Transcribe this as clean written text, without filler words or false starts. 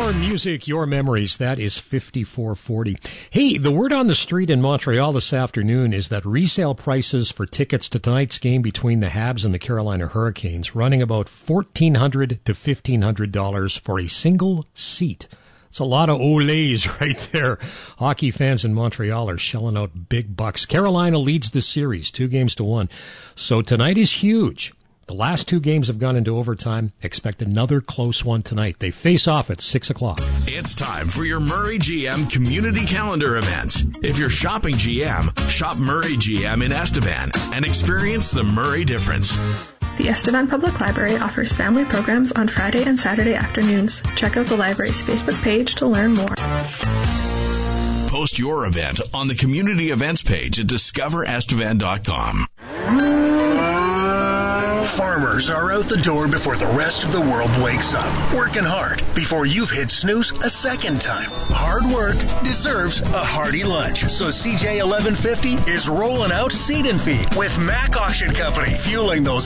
Your music, your memories. That is 5440. Hey, the word on the street in Montreal this afternoon is that resale prices for tickets to tonight's game between the Habs and the Carolina Hurricanes running about $1,400 to $1,500 for a single seat. It's a lot of olays right there. Hockey fans in Montreal are shelling out big bucks. Carolina leads the series 2-1. So tonight is huge. The last 2 games have gone into overtime. Expect another close one tonight. They face off at 6 o'clock. It's time for your Murray GM community calendar event. If you're shopping GM, shop Murray GM in Estevan and experience the Murray difference. The Estevan Public Library offers family programs on Friday and Saturday afternoons. Check out the library's Facebook page to learn more. Post your event on the community events page at discoverestevan.com. Farmers are out the door before the rest of the world wakes up, working hard before you've hit snooze a second time. Hard work deserves a hearty lunch. So CJ 1150 is rolling out Seed and Feed with Mac Auction Company, fueling those